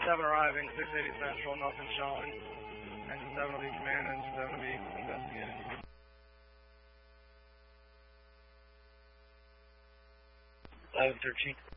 7 arriving, 680 Central, nothing showing. Engine 7 will be command, Engine 7 will be investigating. 1113.